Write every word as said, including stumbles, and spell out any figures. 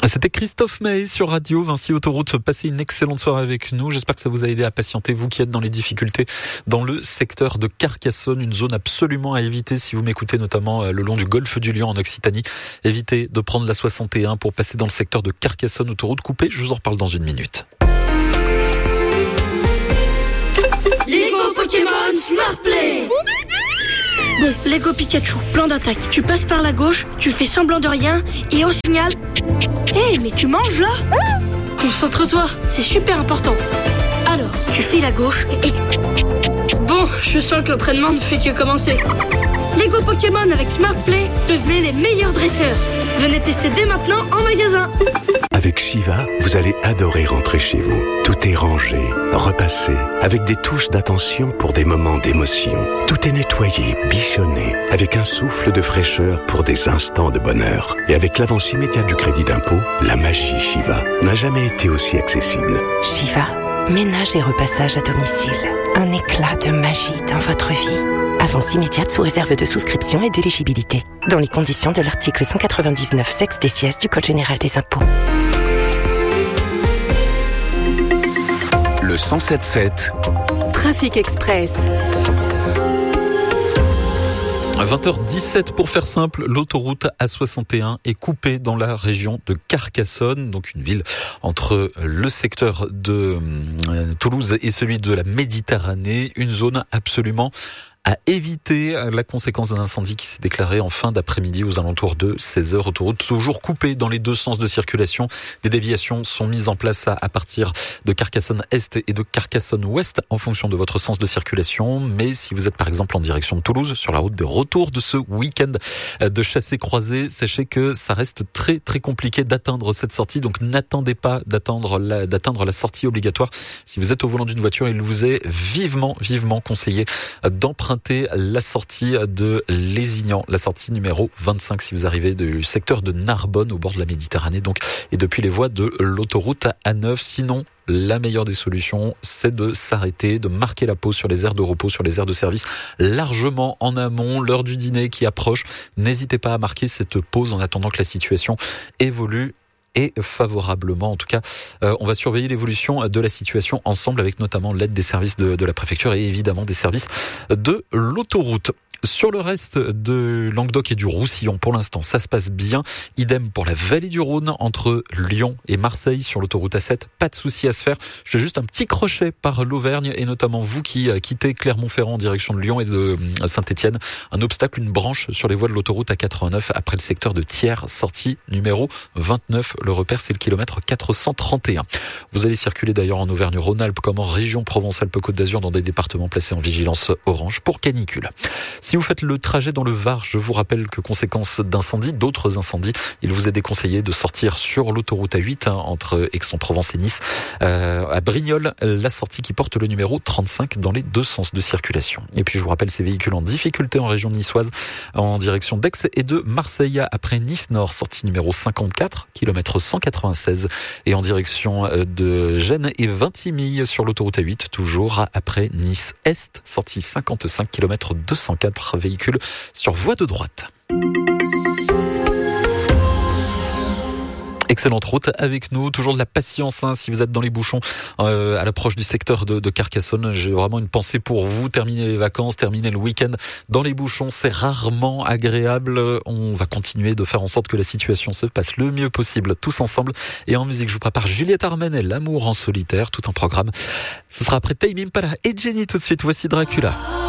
C'était Christophe Maé sur Radio Vinci Autoroute. Passez une excellente soirée avec nous. J'espère que ça vous a aidé à patienter, vous qui êtes dans les difficultés dans le secteur de Carcassonne, une zone absolument à éviter si vous m'écoutez, notamment le long du golfe du Lion en Occitanie. Évitez de prendre la soixante et un pour passer dans le secteur de Carcassonne, autoroute coupée. Je vous en reparle dans une minute. Lego Pokémon Smart Play. Bon, Lego Pikachu, plan d'attaque. Tu passes par la gauche, tu fais semblant de rien, et au signal... Hé, hey, mais tu manges là? Concentre-toi, c'est super important. Alors, tu files à gauche et... Bon, je sens que l'entraînement ne fait que commencer. Lego Pokémon avec Smart Play, devenez les meilleurs dresseurs. Venez tester dès maintenant en magasin. Avec Shiva, vous allez adorer rentrer chez vous. Tout est rangé, repassé, avec des touches d'attention pour des moments d'émotion. Tout est nettoyé, bichonné, avec un souffle de fraîcheur pour des instants de bonheur. Et avec l'avance immédiate du crédit d'impôt, la magie Shiva n'a jamais été aussi accessible. Shiva, ménage et repassage à domicile. Un éclat de magie dans votre vie. Avance immédiate sous réserve de souscription et d'éligibilité. Dans les conditions de l'article cent quatre-vingt-dix-neuf sexe des sièges du Code général des impôts. Le cent sept sept. Trafic Express. vingt heures dix-sept pour faire simple, l'autoroute A soixante et un est coupée dans la région de Carcassonne, donc une ville entre le secteur de Toulouse et celui de la Méditerranée, une zone absolument à éviter, la conséquence d'un incendie qui s'est déclaré en fin d'après-midi aux alentours de seize heures. Autoroute toujours coupée dans les deux sens de circulation. Des déviations sont mises en place à, à partir de Carcassonne-Est et de Carcassonne-Ouest en fonction de votre sens de circulation. Mais si vous êtes par exemple en direction de Toulouse, sur la route des retours de ce week-end de chassé-croisé, sachez que ça reste très très compliqué d'atteindre cette sortie. Donc n'attendez pas d'atteindre la, d'atteindre la sortie obligatoire. Si vous êtes au volant d'une voiture, il vous est vivement, vivement conseillé d'emprunter la sortie de Lézignan, la sortie numéro vingt-cinq si vous arrivez du secteur de Narbonne au bord de la Méditerranée donc, et depuis les voies de l'autoroute A neuf. Sinon, la meilleure des solutions, c'est de s'arrêter, de marquer la pause sur les aires de repos, sur les aires de service, largement en amont, l'heure du dîner qui approche. N'hésitez pas à marquer cette pause en attendant que la situation évolue et favorablement. En tout cas, euh, on va surveiller l'évolution de la situation ensemble avec notamment l'aide des services de, de la préfecture et évidemment des services de l'autoroute. Sur le reste de Languedoc et du Roussillon, pour l'instant, ça se passe bien. Idem pour la vallée du Rhône, entre Lyon et Marseille, sur l'autoroute A sept. Pas de souci à se faire. Je fais juste un petit crochet par l'Auvergne, et notamment vous qui quittez Clermont-Ferrand en direction de Lyon et de Saint-Étienne. Un obstacle, une branche sur les voies de l'autoroute A quatre-vingt-neuf, après le secteur de Thiers, sortie numéro vingt-neuf. Le repère, c'est le kilomètre quatre cent trente et un. Vous allez circuler d'ailleurs en Auvergne-Rhône-Alpes comme en région Provence-Alpes-Côte d'Azur dans des départements placés en vigilance orange pour canicule. Si vous faites le trajet dans le Var, je vous rappelle que conséquence d'incendies, d'autres incendies, il vous est déconseillé de sortir sur l'autoroute A huit hein, entre Aix-en-Provence et Nice. Euh, à Brignoles, la sortie qui porte le numéro trente-cinq dans les deux sens de circulation. Et puis je vous rappelle ces véhicules en difficulté en région niçoise en direction d'Aix et de Marseille après Nice-Nord, sortie numéro cinquante-quatre, kilomètre cent quatre-vingt-seize, et en direction de Gênes et Vintimille sur l'autoroute A huit, toujours après Nice-Est, sortie cinquante-cinq, kilomètre deux cent quatre, véhicule sur voie de droite. Excellente route avec nous, toujours de la patience hein, si vous êtes dans les bouchons euh, à l'approche du secteur de, de Carcassonne. J'ai vraiment une pensée pour vous. Terminez les vacances, terminez le week-end dans les bouchons, c'est rarement agréable. On va continuer de faire en sorte que la situation se passe le mieux possible tous ensemble. Et en musique, je vous prépare Juliette Armanet, L'amour en solitaire, tout un programme. Ce sera après Tame Impala et Jenny tout de suite. Voici Dracula.